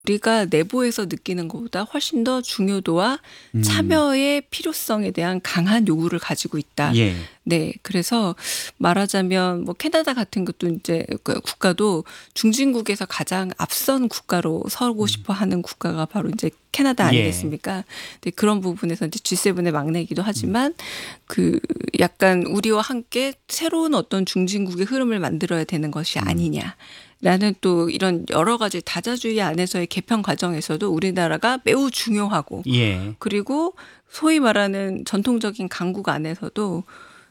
우리가 내부에서 느끼는 것보다 훨씬 더 중요도와 음. 참여의 필요성에 대한 강한 요구를 가지고 있다. 예. 네, 그래서 말하자면 뭐 캐나다 같은 것도 이제 그 국가도 중진국에서 가장 앞선 국가로 서고 싶어하는 국가가 바로 이제 캐나다 예. 아니겠습니까? 근데 그런 부분에서 이제 G7의 막내이기도 하지만 그 약간 우리와 함께 새로운 어떤 중진국의 흐름을 만들어야 되는 것이 아니냐. 라는 또 이런 여러 가지 다자주의 안에서의 개편 과정에서도 우리나라가 매우 중요하고 예. 그리고 소위 말하는 전통적인 강국 안에서도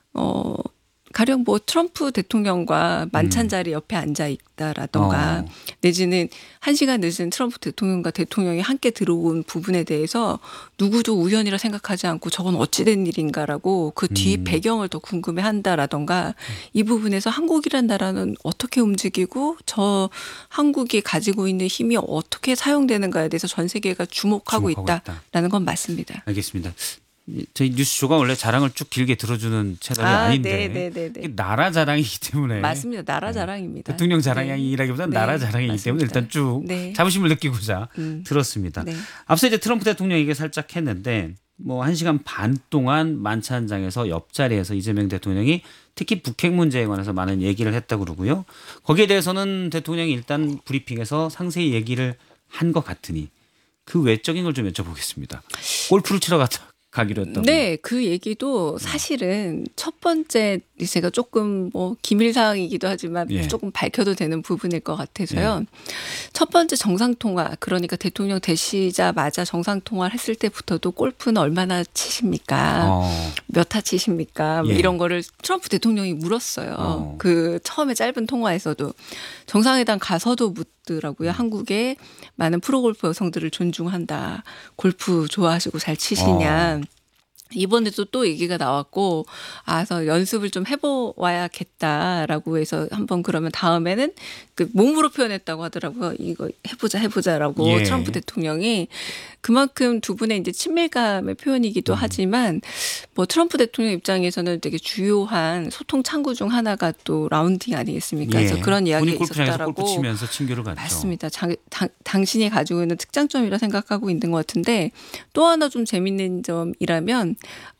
가령 뭐 트럼프 대통령과 만찬 자리 옆에 앉아 있다라던가 내지는 1시간 늦은 트럼프 대통령과 대통령이 함께 들어온 부분에 대해서 누구도 우연이라 생각하지 않고 저건 어찌된 일인가라고 그 뒤 배경을 더 궁금해한다라던가 이 부분에서 한국이란 나라는 어떻게 움직이고 저 한국이 가지고 있는 힘이 어떻게 사용되는가에 대해서 전 세계가 주목하고 있다라는 건 맞습니다. 알겠습니다. 저희 뉴스쇼가 원래 자랑을 쭉 길게 들어주는 채널이 아닌데 네네네. 이게 나라 자랑이기 때문에 맞습니다. 나라 자랑입니다. 대통령 자랑이라기보다는 네. 나라 자랑이기 맞습니다. 때문에 일단 쭉 네. 자부심을 느끼고자 들었습니다. 네. 앞서 이제 트럼프 대통령이 얘기 살짝 했는데 뭐 1시간 반 동안 만찬장에서 옆자리에서 이재명 대통령이 특히 북핵 문제에 관해서 많은 얘기를 했다고 그러고요. 거기에 대해서는 대통령이 일단 브리핑에서 상세히 얘기를 한 것 같으니 그 외적인 걸 좀 여쭤보겠습니다. 골프를 치러 가기로 했다고. 네, 그 얘기도 사실은 첫 번째 제가 조금 뭐 기밀사항이기도 하지만 예. 조금 밝혀도 되는 부분일 것 같아서요. 첫 번째 정상통화, 그러니까 대통령 되시자마자 정상통화를 했을 때부터도 골프는 얼마나 치십니까? 몇 타 치십니까? 뭐 예. 이런 거를 트럼프 대통령이 물었어요. 그 처음에 짧은 통화에서도 정상회담 가서도 묻더라고요. 한국의 많은 프로골프 여성들을 존중한다. 골프 좋아하시고 잘 치시냐. 이번에도 또 얘기가 나왔고, 그래서 연습을 좀 해보아야겠다라고 해서 한번 그러면 다음에는 그 몸으로 표현했다고 하더라고요. 이거 해보자라고 예. 트럼프 대통령이 그만큼 두 분의 이제 친밀감의 표현이기도 하지만 뭐 트럼프 대통령 입장에서는 되게 주요한 소통 창구 중 하나가 또 라운딩 아니겠습니까? 그래서 그런 이야기가 골프장에서 있었다라고. 골프 치면서 친교를 갔죠. 맞습니다. 당신이 가지고 있는 특장점이라 생각하고 있는 것 같은데 또 하나 좀 재밌는 점이라면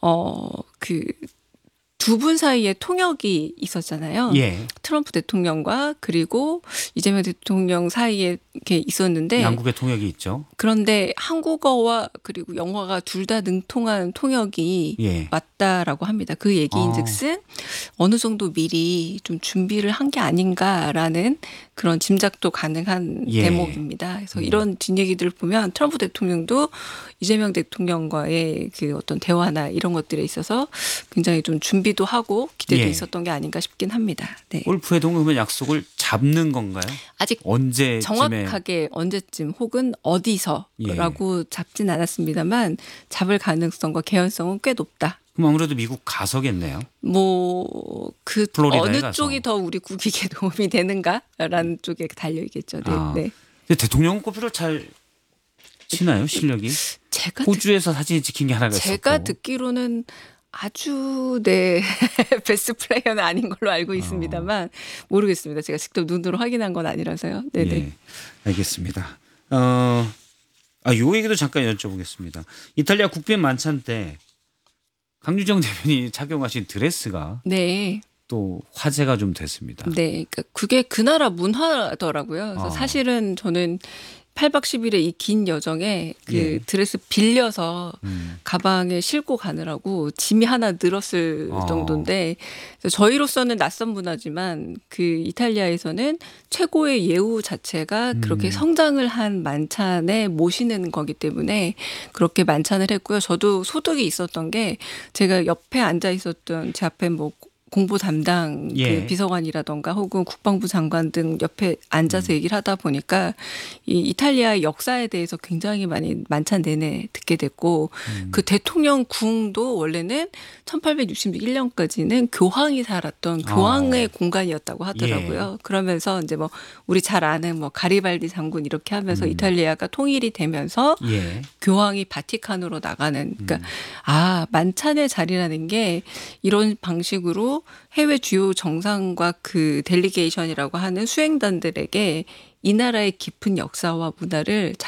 그 두 분 사이에 통역이 있었잖아요. 예. 트럼프 대통령과 그리고 이재명 대통령 사이에 이렇게 있었는데 양국의 통역이 있죠. 그런데 한국어와 그리고 영어가 둘 다 능통한 통역이 예. 맞다라고 합니다. 그 얘기인즉슨 어느 정도 미리 좀 준비를 한 게 아닌가라는 그런 짐작도 가능한 예. 대목입니다. 그래서 이런 뒷얘기들을 보면 트럼프 대통령도 이재명 대통령과의 그 어떤 대화나 이런 것들에 있어서 굉장히 좀 준비도 하고 기대도 예. 있었던 게 아닌가 싶긴 합니다. 네. 골프의 동료면 약속을 잡는 건가요? 아직 언제쯤에? 정확하게 언제쯤 혹은 어디서라고 잡진 않았습니다만 잡을 가능성과 개연성은 꽤 높다. 그럼 아무래도 미국 가서겠네요. 뭐 그 플로리다에 어느 가서. 쪽이 더 우리 국익에 도움이 되는가라는 쪽에 달려 있겠죠. 네. 네. 근데 대통령은 골프를 잘 치나요? 실력이? 제가 호주에서 사진 찍힌 게 하나가 있었고. 제가 듣기로는 아주 베스트 플레이어는 아닌 걸로 알고 있습니다만 모르겠습니다. 제가 직접 눈으로 확인한 건 아니라서요. 네네. 예, 알겠습니다. 요 얘기도 잠깐 여쭤보겠습니다. 이탈리아 국빈 만찬 때 강유정 대변인이 착용하신 드레스가 네. 또 화제가 좀 됐습니다. 네. 그러니까 그게 그 나라 문화더라고요. 그래서 사실은 저는 8박 10일의 이 긴 여정에 그 드레스 빌려서 가방에 싣고 가느라고 짐이 하나 늘었을 정도인데 그래서 저희로서는 낯선 문화지만 그 이탈리아에서는 최고의 예우 자체가 그렇게 성장을 한 만찬에 모시는 거기 때문에 그렇게 만찬을 했고요. 저도 소득이 있었던 게 제가 옆에 앉아 있었던 제 앞에 뭐 공보 담당 그 비서관이라던가 혹은 국방부 장관 등 옆에 앉아서 얘기를 하다 보니까 이 이탈리아의 역사에 대해서 굉장히 많이 만찬 내내 듣게 됐고 그 대통령 궁도 원래는 1861년까지는 교황이 살았던 교황의 공간이었다고 하더라고요. 그러면서 이제 뭐 우리 잘 아는 뭐 가리발디 장군 이렇게 하면서 이탈리아가 통일이 되면서 교황이 바티칸으로 나가는 그러니까 만찬의 자리라는 게 이런 방식으로 그리고 해외 주요 정상과 그 델리게이션이라고 하는 수행단들에게 이 나라의 깊은 역사와 문화를